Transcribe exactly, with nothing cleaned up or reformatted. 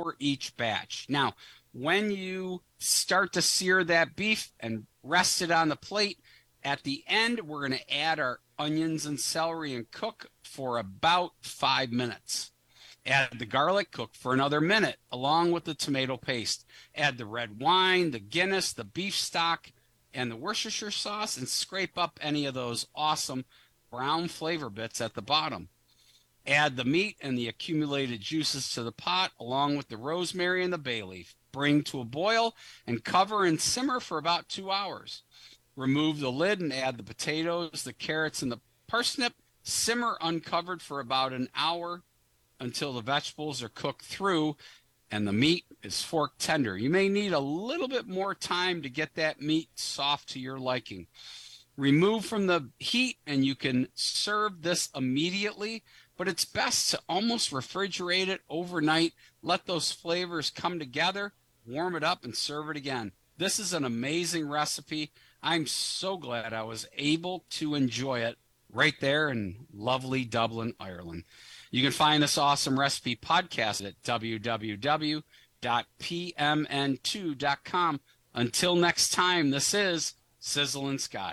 for each batch. Now, when you start to sear that beef and rest it on the plate, at the end, we're going to add our onions and celery and cook for about five minutes. Add the garlic, cook for another minute, along with the tomato paste. Add the red wine, the Guinness, the beef stock, and the Worcestershire sauce, and scrape up any of those awesome brown flavor bits at the bottom. Add the meat and the accumulated juices to the pot, along with the rosemary and the bay leaf. Bring to a boil and cover and simmer for about two hours. Remove the lid and add the potatoes, the carrots, and the parsnip. Simmer uncovered for about an hour until the vegetables are cooked through and the meat is fork tender. You may need a little bit more time to get that meat soft to your liking. Remove from the heat and you can serve this immediately, but it's best to almost refrigerate it overnight. Let those flavors come together, warm it up, and serve it again. This is an amazing recipe. I'm so glad I was able to enjoy it right there in lovely Dublin, Ireland. You can find this awesome recipe podcast at w w w dot p m n two dot com. Until next time, this is Sizzle and Scotty.